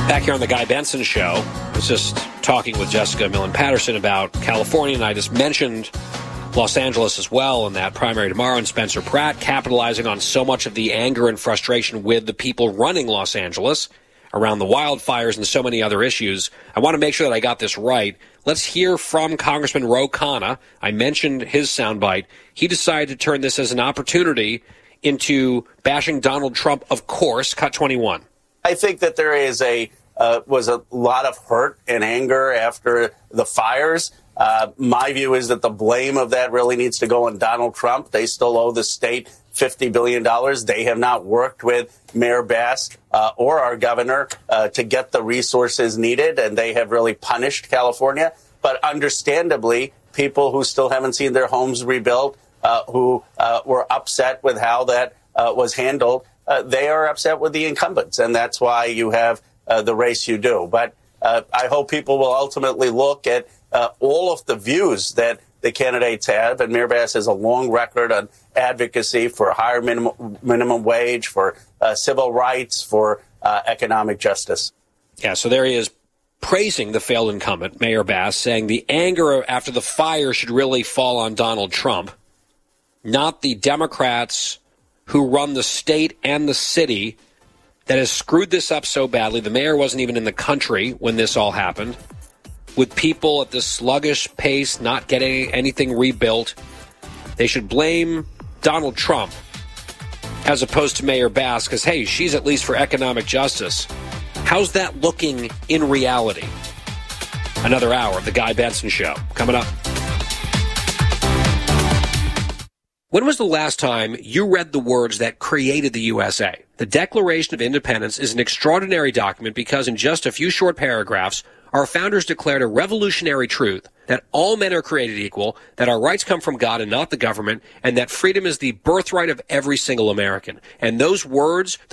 Back here on the Guy Benson Show, I was just talking with Jessica Millen Patterson about California, and I just mentioned Los Angeles as well in that primary tomorrow, and Spencer Pratt capitalizing on so much of the anger and frustration with the people running Los Angeles around the wildfires and so many other issues. I want to make sure that I got this right. Let's hear from Congressman Ro Khanna. I mentioned his soundbite. He decided to turn this as an opportunity into bashing Donald Trump, of course. Cut 21. I think that there is was a lot of hurt and anger after the fires. My view is that the blame of that really needs to go on Donald Trump. They still owe the state $50 billion. They have not worked with Mayor Bass or our governor to get the resources needed, and they have really punished California. But understandably, people who still haven't seen their homes rebuilt, who were upset with how that was handled, they are upset with the incumbents, and that's why you have the race you do. But I hope people will ultimately look at all of the views that the candidates have, and Mayor Bass has a long record on advocacy for a higher minimum wage, for civil rights, for economic justice. Yeah, so there he is praising the failed incumbent, Mayor Bass, saying the anger after the fire should really fall on Donald Trump, not the Democrats who run the state and the city that has screwed this up so badly. The mayor wasn't even in the country when this all happened, with people at this sluggish pace not getting anything rebuilt. They should blame Donald Trump as opposed to Mayor Bass because, hey, she's at least for economic justice. How's that looking in reality? Another hour of the Guy Benson Show coming up. When was the last time you read the words that created the USA? The Declaration of Independence is an extraordinary document because in just a few short paragraphs, our founders declared a revolutionary truth that all men are created equal, that our rights come from God and not the government, and that freedom is the birthright of every single American. And those words,